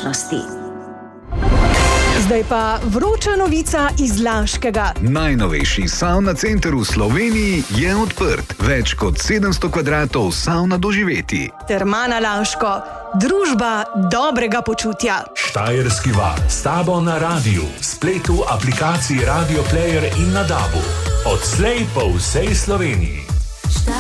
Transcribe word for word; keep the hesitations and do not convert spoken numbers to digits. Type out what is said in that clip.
privlačnosti. Zdaj pa vroča novica iz Laškega. Najnovejši savna center v Sloveniji je odprt. Več kot sedemsto kvadratov savna doživeti. Termana Laško. Družba dobrega počutja. Štajerski val. S tabo na radiju, spletu, aplikaciji Radio Player in na dabu. Odslej po vsej Sloveniji.